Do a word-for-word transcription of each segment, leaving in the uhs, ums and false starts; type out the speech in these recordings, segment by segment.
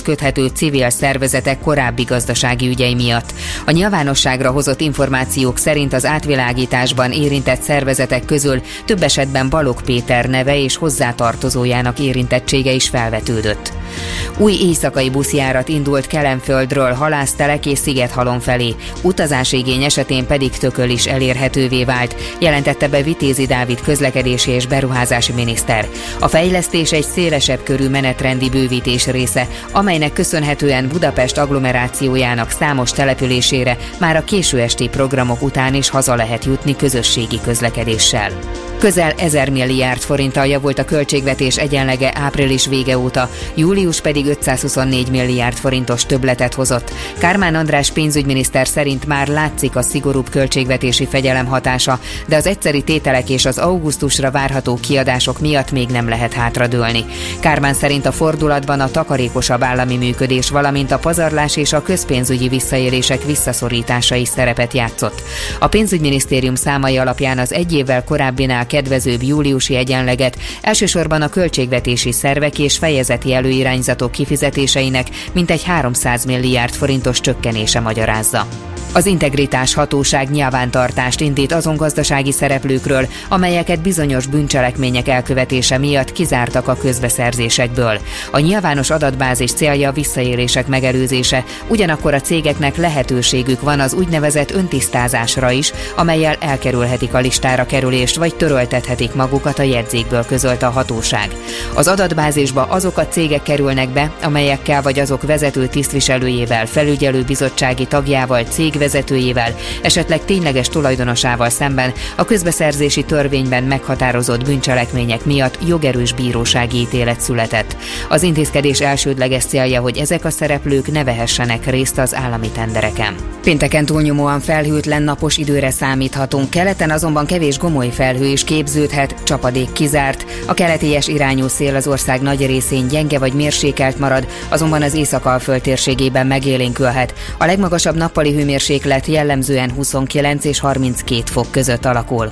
köthető civil szervezetek korábbi gazdasági ügyei miatt. A nyilvánosságra hozott információk szerint az átvilágításban érintett szervezetek közül több esetben Balogh Péter neve és hozzátartozójának érintettsége is felvetődött. Új éjszakai buszjárat indult Kelenföldről Halásztelek és Szigethalom felé, utazásigény esetén pedig Tököl is elérhetővé vált, jelentette be Vitézi Dávid közlekedési és beruházási miniszter. A fejlesztés egy szélesebb körű menetrendi bővítés része, amelynek köszönhetően Budapest agglomerációjának számos településére már a késő esti programok után is haza lehet jutni közösségi közlekedéssel. Közel ezer milliárd forinttal javult a költségvetés egyenlege április vége óta, július pedig ötszázhuszonnégy milliárd forintos többletet hozott. Kármán András pénzügyminiszter szerint már látszik a szigorúbb költségvetési fegyelem hatása, de az egyszeri tételek és az augusztusra várható kiadások miatt még nem lehet hátradőlni. Kármán szerint a fordulatban a takarékosabb állami működés, valamint a pazarlás és a közpénzügyi visszaélések visszaszorítása is szerepet játszott. A pénzügyminisztérium számai alapján az egy évvel korábbinál kedvezőbb júliusi egyenleget elsősorban a költségvetési szervek és fejezeti előirányzatok kifizetéseinek mintegy háromszáz milliárd forintos csökkenése magyarázza. Az Integritás Hatóság nyilvántartást indít azon gazdasági szereplőkről, amelyeket bizonyos bűncselekmények elkövetése miatt kizártak a közbeszerzésekből. A nyilvános adatbázis célja a visszaélések megelőzése, ugyanakkor a cégeknek lehetőségük van az úgynevezett öntisztázásra is, amellyel elkerülhetik a listára kerülést vagy töröltethetik magukat a jegyzékből, közölte a hatóság. Az adatbázisba azok a cégek kerülnek be, amelyekkel vagy azok vezető tisztviselőjével, felügyelőbizottsági tagjával, cég vezetőjével, esetleg tényleges tulajdonosával szemben a közbeszerzési törvényben meghatározott bűncselekmények miatt jogerős bírósági ítélet született. Az intézkedés elsődleges célja, hogy ezek a szereplők ne vehessenek részt az állami tendereken. Pénteken túlnyomóan felhőtlen napos időre számíthatunk, keleten azonban kevés gomoly felhő is képződhet, csapadék kizárt. A keletélyes irányú szél az ország nagy részén gyenge vagy mérsékelt marad, azonban az Észak-Alföld térségében megélénkülhet. A legmagasabb nappali hőmérséklet jellemzően huszonkilenc és harminckét fok között alakul.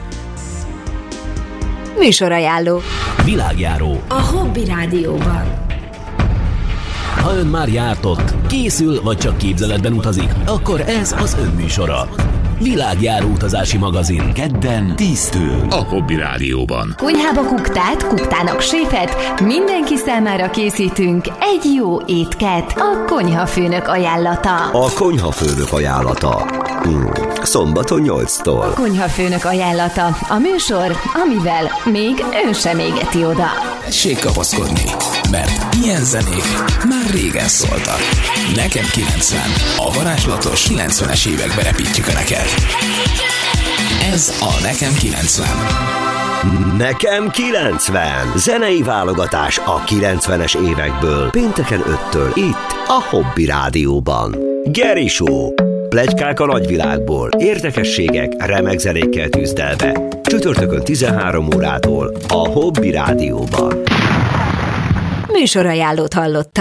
Műsorajánló. Világjáró. A Hobby Rádióban. Ha ön már járt ott, készül vagy csak képzeletben utazik, akkor ez az ön műsora. Világjáró utazási magazin. Kedden tíztől. A Hobby Rádióban. Konyhába kuktát, kuktának séfet, mindenki számára készítünk egy jó étket. A konyhafőnök ajánlata. A konyhafőnök ajánlata. Hmm. Szombaton nyolctól. A konyhafőnök ajánlata. A műsor, amivel még ön sem égeti oda. Tessék kapaszkodni, mert ilyen zenék már régen szóltak. Nekem kilencven. A varázslatos kilencvenes évekbe repítjük a neked. Ez a Nekem kilencven. Nekem kilencven. Zenei válogatás a kilencvenes évekből. Pénteken öttől itt a Hobby Rádióban. Geri Show. Pletykák a nagyvilágból. Érdekességek, remek zenékkel tűzdelve. Csütörtökön tizenhárom órától a Hobby Rádióban. Műsorajánlót hallotta.